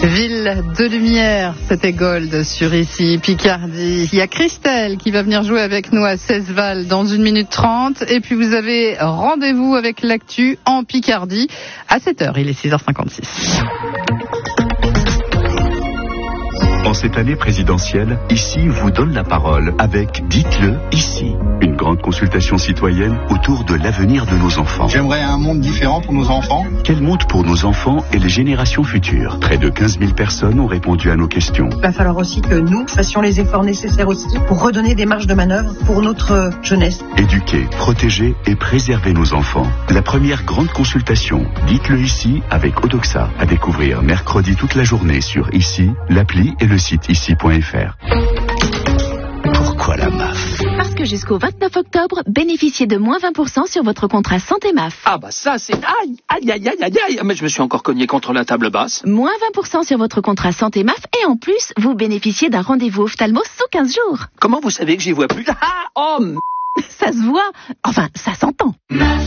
Ville de lumière, c'était Gold sur ici, Picardie. Il y a Christelle qui va venir jouer avec nous à Cesval dans 1 minute 30. Et puis vous avez rendez-vous avec l'actu en Picardie à 7h, il est 6h56. En cette année présidentielle, Ici vous donne la parole avec Dites-le ici. Une grande consultation citoyenne autour de l'avenir de nos enfants. J'aimerais un monde différent pour nos enfants. Quel monde pour nos enfants et les générations futures? Près de 15 000 personnes ont répondu à nos questions. Il va falloir aussi que nous fassions les efforts nécessaires aussi pour redonner des marges de manœuvre pour notre jeunesse. Éduquer, protéger et préserver nos enfants. La première grande consultation, Dites-le ici avec Odoxa. À découvrir mercredi toute la journée sur Ici, l'appli et le site ici.fr. Pourquoi la MAF? Parce que jusqu'au 29 octobre, bénéficiez de moins 20% sur votre contrat santé MAF. Ah bah ça c'est... Aïe. Mais je me suis encore cogné contre la table basse. Moins 20% sur votre contrat santé MAF et en plus, vous bénéficiez d'un rendez-vous ophtalmo sous 15 jours. Comment vous savez que j'y vois plus? Ça se voit. Enfin, ça s'entend. MAF.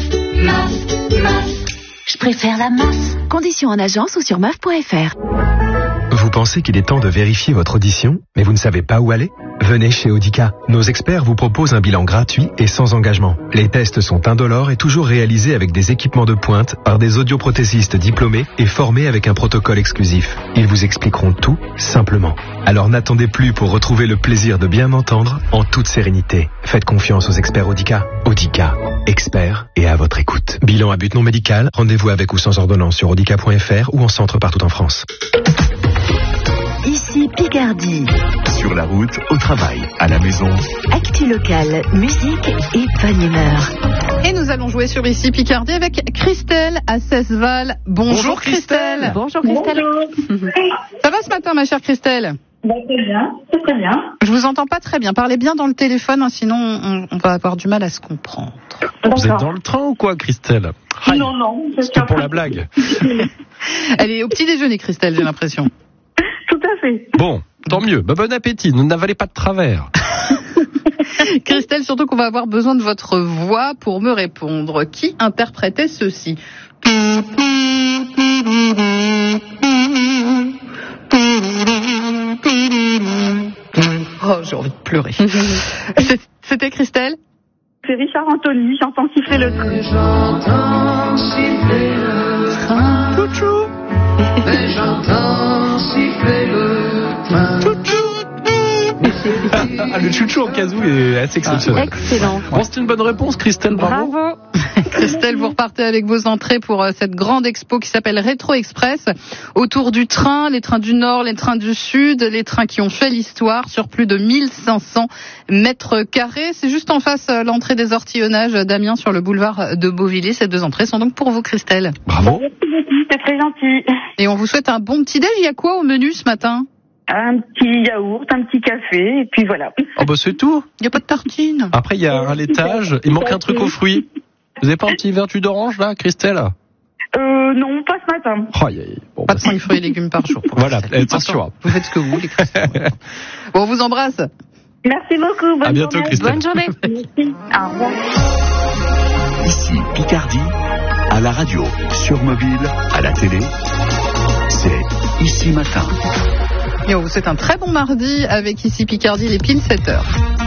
Je préfère la MAF. Conditions en agence ou sur MAF.fr. Vous pensez qu'il est temps de vérifier votre audition, mais vous ne savez pas où aller? Venez chez Audica. Nos experts vous proposent un bilan gratuit et sans engagement. Les tests sont indolores et toujours réalisés avec des équipements de pointe par des audioprothésistes diplômés et formés avec un protocole exclusif. Ils vous expliqueront tout simplement. Alors n'attendez plus pour retrouver le plaisir de bien m'entendre en toute sérénité. Faites confiance aux experts Audica. Audica, experts et à votre écoute. Bilan à but non médical, rendez-vous avec ou sans ordonnance sur audica.fr ou en centre partout en France. Ici Picardie. Sur la route, au travail, à la maison. Actu locale, musique et bonne humeur. Et nous allons jouer sur Ici Picardie avec Christelle à Cesval. Bonjour Christelle. Bonjour Christelle. Ça va ce matin ma chère Christelle? Très bien, c'est très bien. Je vous entends pas très bien. Parlez bien dans le téléphone, hein, sinon on va avoir du mal à se comprendre. Vous êtes dans le train ou quoi, Christelle? Non. C'était pour la blague. Elle est au petit déjeuner, Christelle, j'ai l'impression. Tout à fait. Bon, tant mieux. Bon appétit. Ne n'avalez pas de travers. Christelle, surtout qu'on va avoir besoin de votre voix pour me répondre. Qui interprétait ceci? Oh, j'ai envie de pleurer. C'était Christelle? C'est Richard Anthony, j'entends siffler le train. J'entends siffler le train. Chouchou. J'entends siffler le train. Le chouchou en kazoo est assez exceptionnel. Excellent. Bon, c'est une bonne réponse, Christelle, bravo. Christelle, vous repartez avec vos entrées pour cette grande expo qui s'appelle Rétro Express. Autour du train, les trains du Nord, les trains du Sud, les trains qui ont fait l'histoire sur plus de 1500 mètres carrés. C'est juste en face l'entrée des Ortillonnages d'Amiens sur le boulevard de Beauvilliers. Ces 2 entrées sont donc pour vous, Christelle. Bravo. Merci beaucoup, c'est très gentil. Et on vous souhaite un bon petit déj. Il y a quoi au menu ce matin? Un petit yaourt, un petit café, et puis voilà. Oh bah c'est tout. Il n'y a pas de tartine. Après, il y a un laitage. Il manque un truc aux fruits. Vous avez pas un petit verre jus d'orange, là, Christelle? Non, pas ce matin. Oh, bon, Pas de 5 fruits et légumes par jour. Voilà, Christelle. attention. Vous faites ce que vous voulez, Christelle. Bon, on vous embrasse. Merci beaucoup, bonne À bientôt, journée. Christelle. Bonne journée. Merci, au revoir. Ici Picardie, à la radio, sur mobile, à la télé. C'est Ici Matin. Et on vous souhaite un très bon mardi avec Ici Picardie, les pile 7h.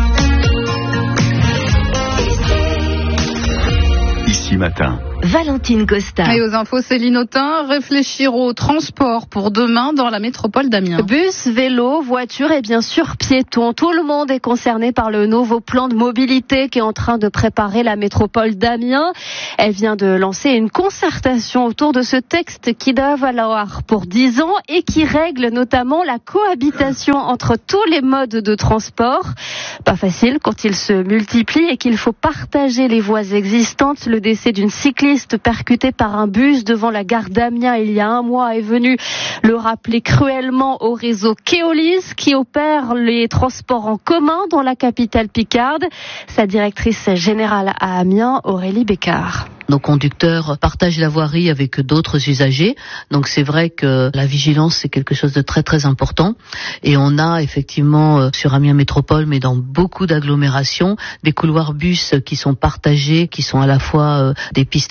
Ici Matin. Valentine Costa. Et aux infos, Céline Autain, réfléchir au transport pour demain dans la métropole d'Amiens. Bus, vélo, voiture et bien sûr piétons. Tout le monde est concerné par le nouveau plan de mobilité qui est en train de préparer la métropole d'Amiens. Elle vient de lancer une concertation autour de ce texte qui doit valoir pour 10 ans et qui règle notamment la cohabitation entre tous les modes de transport. Pas facile quand ils se multiplient et qu'il faut partager les voies existantes. Le décès d'une cycliste percuté par un bus devant la gare d'Amiens il y a 1 mois est venu le rappeler cruellement au réseau Keolis qui opère les transports en commun dans la capitale picarde. Sa directrice générale à Amiens, Aurélie Bécard. Nos conducteurs partagent la voirie avec d'autres usagers. Donc c'est vrai que la vigilance, c'est quelque chose de très très important. Et on a effectivement sur Amiens Métropole, mais dans beaucoup d'agglomérations, des couloirs bus qui sont partagés, qui sont à la fois des pistes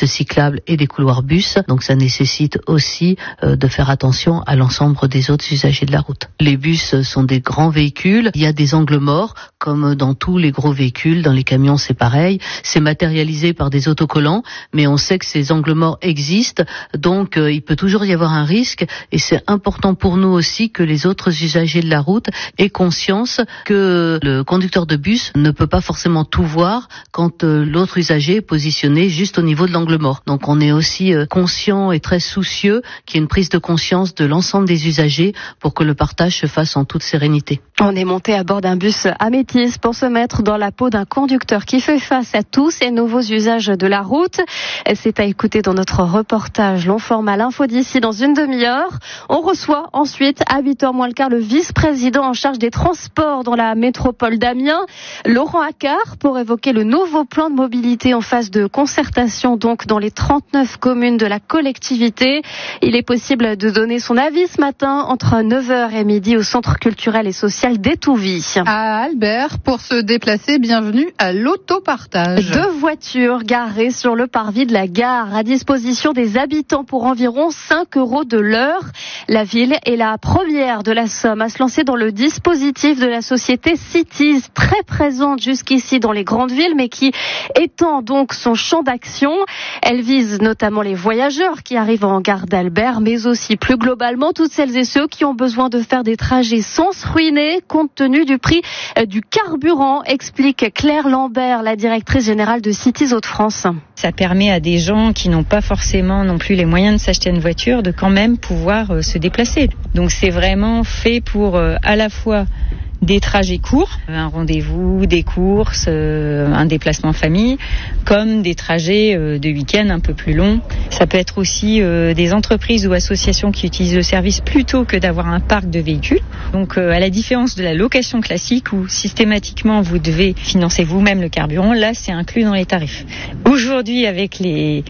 cyclables et des couloirs bus. Donc ça nécessite aussi de faire attention à l'ensemble des autres usagers de la route. Les bus sont des grands véhicules. Il y a des angles morts, comme dans tous les gros véhicules. Dans les camions, c'est pareil. C'est matérialisé par des autocollants, mais on sait que ces angles morts existent. Donc il peut toujours y avoir un risque. Et c'est important pour nous aussi que les autres usagers de la route aient conscience que le conducteur de bus ne peut pas forcément tout voir quand l'autre usager est positionné juste au niveau de l'angle mort. Donc on est aussi conscient et très soucieux qu'il y ait une prise de conscience de l'ensemble des usagers pour que le partage se fasse en toute sérénité. On est monté à bord d'un bus Amétis pour se mettre dans la peau d'un conducteur qui fait face à tous ces nouveaux usages de la route. C'est à écouter dans notre reportage long format l'info d'ici dans une demi-heure. On reçoit ensuite à 8h moins le quart le vice-président en charge des transports dans la métropole d'Amiens, Laurent Accard, pour évoquer le nouveau plan de mobilité en phase de concertation donc dans les 39 communes de la collectivité. Il est possible de donner son avis ce matin entre 9h et midi au centre culturel et social d'Étouvie. À Albert, pour se déplacer, bienvenue à l'autopartage. 2 voitures garées sur le parvis de la gare à disposition des habitants pour environ 5 € de l'heure. La ville est la première de la Somme à se lancer dans le dispositif de la société Cities, très présente jusqu'ici dans les grandes villes, mais qui étend donc son champ d'action. Elle vise notamment les voyageurs qui arrivent en gare d'Albert, mais aussi plus globalement toutes celles et ceux qui ont besoin de faire des trajets sans se ruiner compte tenu du prix du carburant, explique Claire Lambert, la directrice générale de Cities Hauts-de-France. Ça permet à des gens qui n'ont pas forcément non plus les moyens de s'acheter une voiture de quand même pouvoir se déplacer. Donc c'est vraiment fait pour à la fois des trajets courts, un rendez-vous, des courses, un déplacement famille, comme des trajets de week-end un peu plus longs. Ça peut être aussi des entreprises ou associations qui utilisent le service plutôt que d'avoir un parc de véhicules. Donc à la différence de la location classique où systématiquement vous devez financer vous-même le carburant, là c'est inclus dans les tarifs. Aujourd'hui avec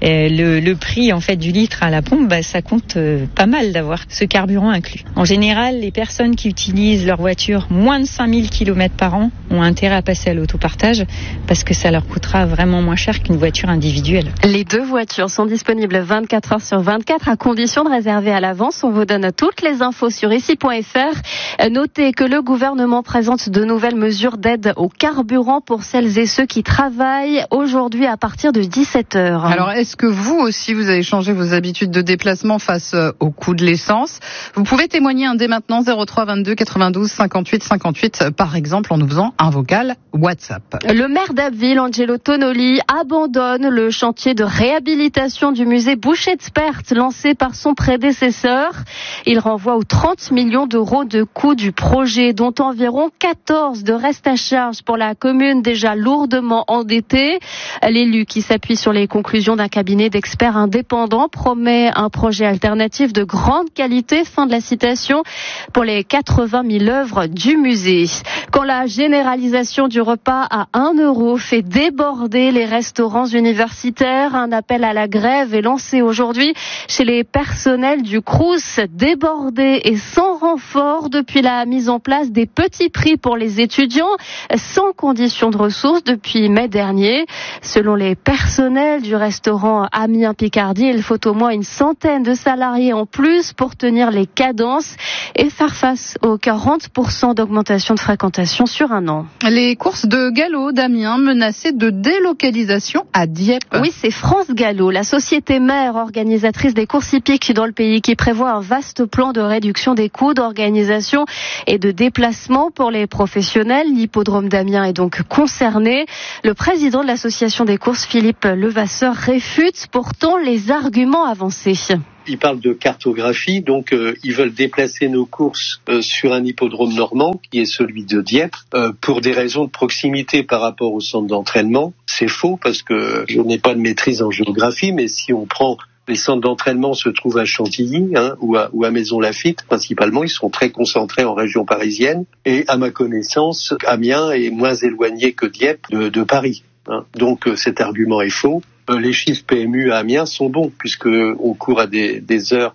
le prix en fait du litre à la pompe, ça compte pas mal d'avoir ce carburant inclus. En général, les personnes qui utilisent leur voiture moins de 5000 km par an ont intérêt à passer à l'autopartage parce que ça leur coûtera vraiment moins cher qu'une voiture individuelle. Les 2 voitures sont disponibles 24 heures sur 24 à condition de réserver à l'avance. On vous donne toutes les infos sur ici.fr. Notez que le gouvernement présente de nouvelles mesures d'aide au carburant pour celles et ceux qui travaillent aujourd'hui à partir de 17h. Alors, est-ce que vous aussi, vous avez changé vos habitudes de déplacement face au coût de l'essence? Vous pouvez témoigner dès maintenant 03 22 92 58 58, par exemple, en nous faisant un vocal WhatsApp. Le maire d'Abbeville, Angelo Tonoli, abandonne le chantier de réhabilitation du musée Bouchet-Spert lancé par son prédécesseur. Il renvoie aux 30 millions d'euros de coût du projet, dont environ 14 de reste à charge pour la commune déjà lourdement endettée. L'élu, qui s'appuie sur les conclusions d'un cabinet d'experts indépendants, promet un projet alternatif de grande qualité, fin de la citation, pour les 80 000 œuvres du musée. Quand la généralisation du repas à 1 € fait déborder les restaurants universitaires, un appel à la grève est lancé aujourd'hui chez les personnels du Crous, débordés et sans renfort depuis la mise en place des petits prix pour les étudiants, sans condition de ressources depuis mai dernier. Selon les personnels du restaurant Amiens Picardie, il faut au moins une centaine de salariés en plus pour tenir les cadences et faire face aux 40% d'augmentation de fréquentation sur un an. Les courses de galop d'Amiens menacées de délocalisation à Dieppe. Oui, c'est France Galop, la société mère organisatrice des courses hippiques dans le pays, qui prévoit un vaste plan de réduction des coûts d'organisation et de déplacement pour les professionnels. L'hippodrome d'Amiens est donc concerné. Le président de l'association des courses, Philippe Levasseur, réfute pourtant les arguments avancés. Ils parlent de cartographie, donc ils veulent déplacer nos courses sur un hippodrome normand, qui est celui de Dieppe, pour des raisons de proximité par rapport au centre d'entraînement. C'est faux, parce que je n'ai pas de maîtrise en géographie, mais si on prend les centres d'entraînement se trouvent à Chantilly ou à Maisons-Laffitte, principalement. Ils sont très concentrés en région parisienne. Et à ma connaissance, Amiens est moins éloigné que Dieppe de Paris. Donc cet argument est faux. Les chiffres PMU à Amiens sont bons, puisqu'on court à des heures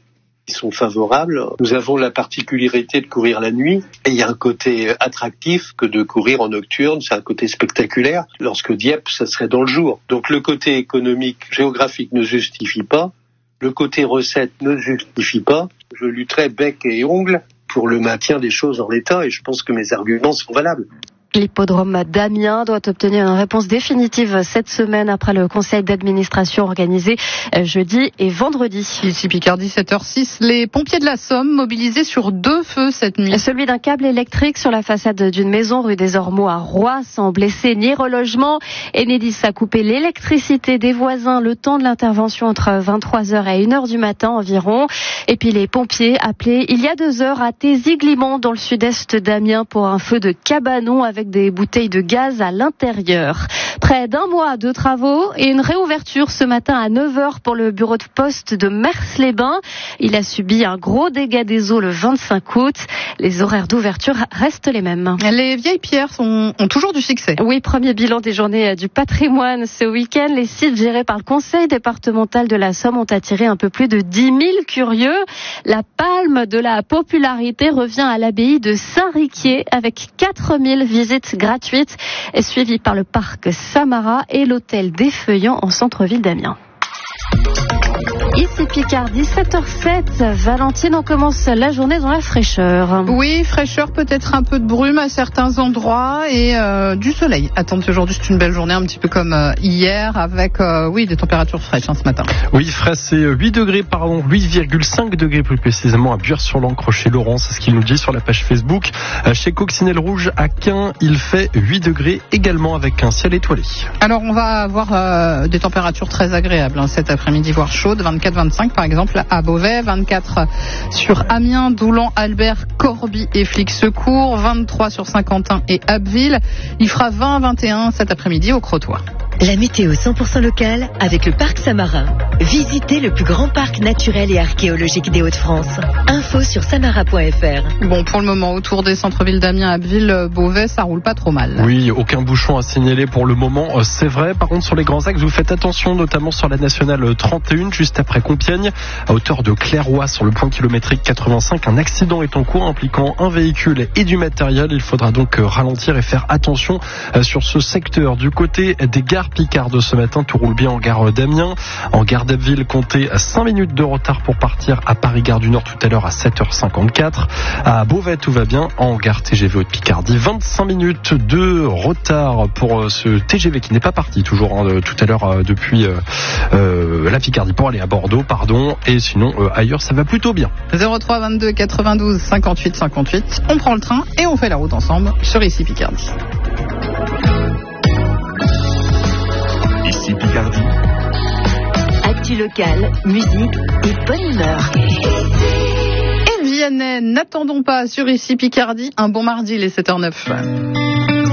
qui sont favorables. Nous avons la particularité de courir la nuit et il y a un côté attractif que de courir en nocturne, c'est un côté spectaculaire. Lorsque Dieppe, ça serait dans le jour. Donc le côté économique, géographique ne justifie pas, le côté recette ne justifie pas. Je lutterai bec et ongles pour le maintien des choses en l'état et je pense que mes arguments sont valables. L'hippodrome d'Amiens doit obtenir une réponse définitive cette semaine après le conseil d'administration organisé jeudi et vendredi. Ici Picardie, 7h06. Les pompiers de la Somme mobilisés sur 2 feux cette nuit. Celui d'un câble électrique sur la façade d'une maison rue des Ormeaux à Roy, sans blessés ni relogement. Enedis a coupé l'électricité des voisins le temps de l'intervention entre 23h et 1h du matin environ. Et puis les pompiers appelés il y a 2 heures à Tézy-Glimont dans le sud-est d'Amiens pour un feu de cabanon avec des bouteilles de gaz à l'intérieur. Près d'1 mois de travaux et une réouverture ce matin à 9h pour le bureau de poste de Mers-les-Bains. Il a subi un gros dégât des eaux le 25 août. Les horaires d'ouverture restent les mêmes. Les vieilles pierres ont toujours du succès. Oui, premier bilan des journées du patrimoine ce week-end. Les sites gérés par le conseil départemental de la Somme ont attiré un peu plus de 10 000 curieux. La palme de la popularité revient à l'abbaye de Saint-Riquier avec 4 000 visites gratuites, suivies par le parc Samara et l'hôtel des Feuillants en centre-ville d'Amiens. Ici Picardie, 7h07. Valentine, on commence la journée dans la fraîcheur. Oui, fraîcheur, peut-être un peu de brume à certains endroits et du soleil. Attendez, aujourd'hui c'est une belle journée, un petit peu comme hier, avec des températures fraîches ce matin. Oui, frais, c'est 8,5 degrés plus précisément à Buire-sur-l'Ancre chez Laurent, c'est ce qu'il nous dit sur la page Facebook. Chez Coccinelle Rouge à Quin, il fait 8 degrés également avec un ciel étoilé. Alors on va avoir des températures très agréables cet après-midi, voire chaudes, 24-25 par exemple à Beauvais, 24 sur Amiens, Doulan, Albert, Corbie et Flix-Secours, 23 sur Saint-Quentin et Abbeville. Il fera 20-21 cet après-midi au Crotoy. La météo 100% locale avec le parc Samarin. Visitez le plus grand parc naturel et archéologique des Hauts-de-France. Info sur samara.fr. Bon, pour le moment, autour des centres-villes d'Amiens, Abbeville, Beauvais, ça roule pas trop mal. Oui, aucun bouchon à signaler pour le moment, c'est vrai. Par contre, sur les grands axes, vous faites attention, notamment sur la nationale 31, juste après Compiègne, à hauteur de Clairoy, sur le point kilométrique 85. Un accident est en cours impliquant un véhicule et du matériel. Il faudra donc ralentir et faire attention sur ce secteur. Du côté des gares Picarde ce matin, tout roule bien en gare d'Amiens. En gare d'Abbeville, comptez 5 minutes de retard pour partir à Paris-Gare du Nord tout à l'heure à 7h54. À Beauvais, tout va bien. En gare TGV Haute Picardie, 25 minutes de retard pour ce TGV qui n'est pas parti toujours tout à l'heure depuis la Picardie pour aller à Bordeaux, et sinon ailleurs ça va plutôt bien. 03 22 92 58 58. On prend le train et on fait la route ensemble sur Ici Picardie. Ici Picardie. Actu local, musique et bonne humeur. Et Vianney, n'attendons pas sur Ici Picardie. Un bon mardi, les 7h09.